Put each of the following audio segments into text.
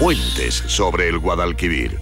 Puentes sobre el Guadalquivir.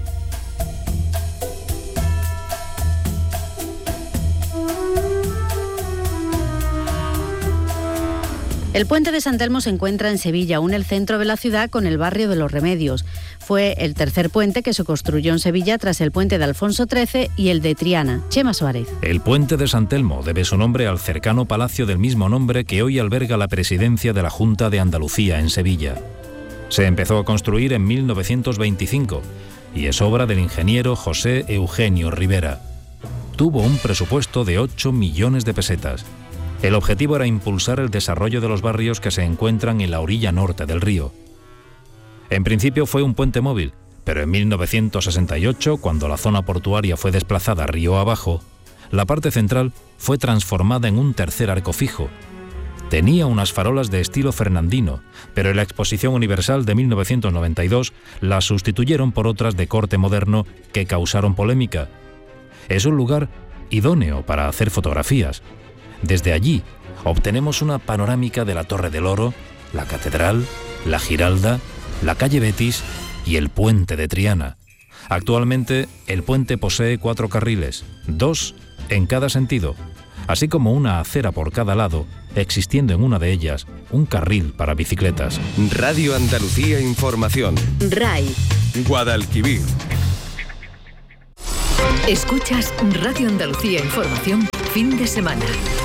El puente de San Telmo se encuentra en Sevilla, une el centro de la ciudad con el barrio de Los Remedios. Fue el tercer puente que se construyó en Sevilla tras el puente de Alfonso XIII y el de Triana. Chema Suárez. El puente de San Telmo debe su nombre al cercano palacio del mismo nombre que hoy alberga la presidencia de la Junta de Andalucía en Sevilla. Se empezó a construir en 1925 y es obra del ingeniero José Eugenio Rivera. Tuvo un presupuesto de 8 millones de pesetas. El objetivo era impulsar el desarrollo de los barrios que se encuentran en la orilla norte del río. En principio fue un puente móvil, pero en 1968, cuando la zona portuaria fue desplazada río abajo, la parte central fue transformada en un tercer arco fijo. Tenía unas farolas de estilo fernandino, pero en la Exposición Universal de 1992 las sustituyeron por otras de corte moderno que causaron polémica. Es un lugar idóneo para hacer fotografías. Desde allí obtenemos una panorámica de la Torre del Oro, la Catedral, la Giralda, la calle Betis y el puente de Triana. Actualmente el puente posee 4 carriles, 2 en cada sentido, así como una acera por cada lado, existiendo en una de ellas un carril para bicicletas. Radio Andalucía Información. RAI. Guadalquivir. Escuchas Radio Andalucía Información, fin de semana.